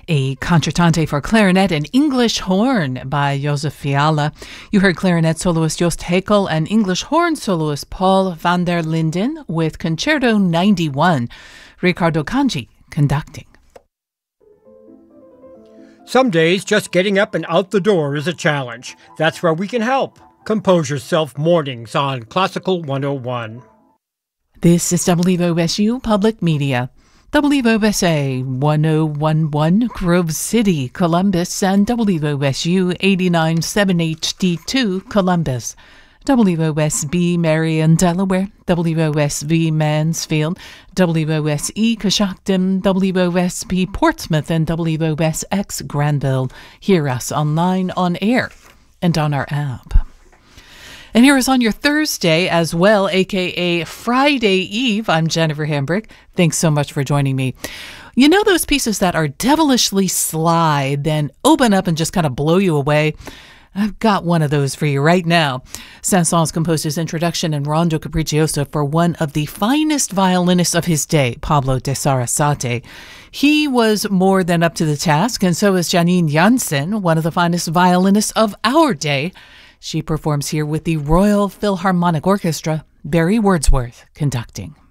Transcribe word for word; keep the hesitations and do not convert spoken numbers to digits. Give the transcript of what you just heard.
A concertante for clarinet and English horn by Josef Fiala. You heard clarinet soloist Joost Hekel and English horn soloist Paul van der Linden with Concerto ninety-one. Ricardo Kanji conducting. Some days, just getting up and out the door is a challenge. That's where we can help. Compose Yourself Mornings on Classical one oh one. This is W O S U Public Media. W O S A one oh one point one Grove City, Columbus, and W O S U eighty-nine point seven H D two Columbus. W O S B Marion, Delaware, W O S V Mansfield, W O S E Coshocton, W O S P Portsmouth, and W O S X Granville. Hear us online, on air, and on our app. And here is on your Thursday as well, a k a. Friday Eve. I'm Jennifer Hambrick. Thanks so much for joining me. You know those pieces that are devilishly sly, then open up and just kind of blow you away? I've got one of those for you right now. Saint-Saëns composed his introduction and Rondo Capriccioso for one of the finest violinists of his day, Pablo de Sarasate. He was more than up to the task, and so is Janine Jansen, one of the finest violinists of our day. She performs here with the Royal Philharmonic Orchestra, Barry Wordsworth conducting.